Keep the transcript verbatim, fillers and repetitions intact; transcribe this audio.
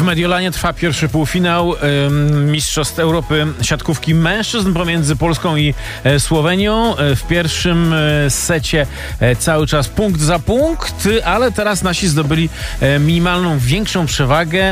Mediolanie trwa pierwszy półfinał ym, Mistrzostw Europy siatkówki mężczyzn pomiędzy Polską i e, Słowenią. E, w pierwszym e, secie e, cały czas punkt za punkt, ale teraz nasi zdobyli e, minimalną, większą przewagę.